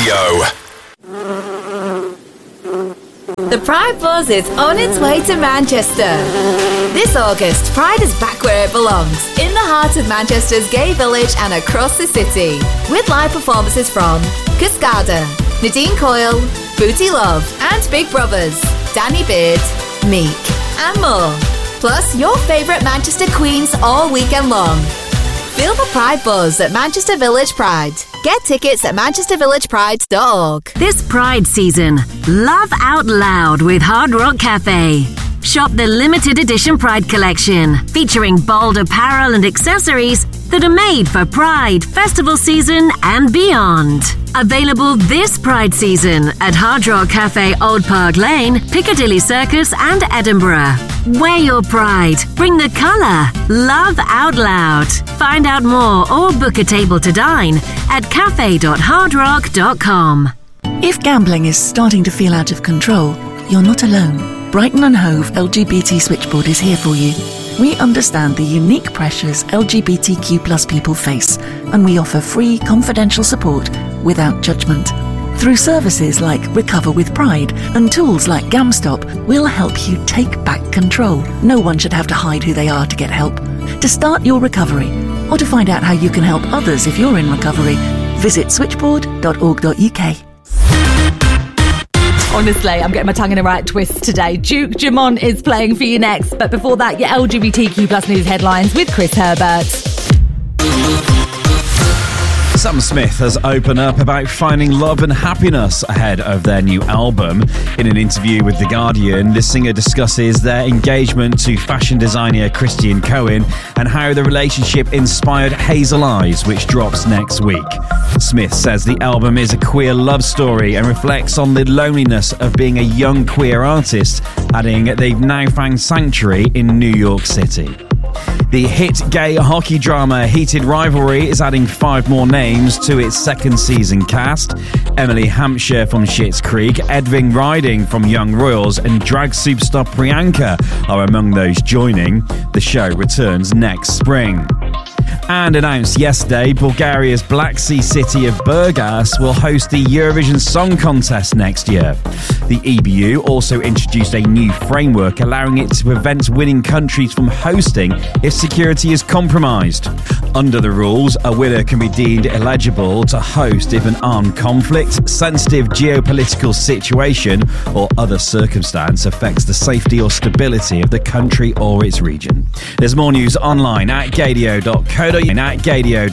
Radio. The Pride Buzz is on its way to Manchester. This August, Pride is back where it belongs, in the heart of Manchester's gay village and across the city. With live performances from Cascada, Nadine Coyle, Booty Love and Big Brothers, Danny Beard, Meek and more. Plus your favourite Manchester queens all weekend long. Feel the Pride Buzz at Manchester Village Pride. Get tickets at manchestervillagepride.org. This Pride season, laugh out loud with Hard Rock Cafe. Shop the limited edition Pride collection, featuring bold apparel and accessories that are made for Pride, festival season and beyond. Available this Pride season at Hard Rock Cafe, Old Park Lane, Piccadilly Circus and Edinburgh. Wear your pride, bring the colour, love out loud. Find out more or book a table to dine at cafe.hardrock.com. If gambling is starting to feel out of control, you're not alone. Brighton and Hove LGBT Switchboard is here for you. We understand the unique pressures LGBTQ+ people face, and we offer free, confidential support without judgment. Through services like Recover with Pride and tools like GamStop, we'll help you take back control. No one should have to hide who they are to get help. To start your recovery, or to find out how you can help others if you're in recovery, visit switchboard.org.uk. Honestly, I'm getting my tongue in the right twist today. Duke Dumont is playing for you next. But before that, your LGBTQ+ news headlines with Chris Herbert. Sam Smith has opened up about finding love and happiness ahead of their new album. In an interview with The Guardian, the singer discusses their engagement to fashion designer Christian Cohen and how the relationship inspired Hazel Eyes, which drops next week. Smith says the album is a queer love story and reflects on the loneliness of being a young queer artist, adding they've now found sanctuary in New York City. The hit gay hockey drama Heated Rivalry is adding 5 more names to its second season cast. Emily Hampshire from Schitt's Creek, Edwin Riding from Young Royals and drag superstar Priyanka are among those joining. The show returns next spring. And announced yesterday, Bulgaria's Black Sea city of Burgas will host the Eurovision Song Contest next year. The EBU also introduced a new framework allowing it to prevent winning countries from hosting if security is compromised. Under the rules, a winner can be deemed eligible to host if an armed conflict, sensitive geopolitical situation, or other circumstance affects the safety or stability of the country or its region. There's more news online at gadio.co.uk.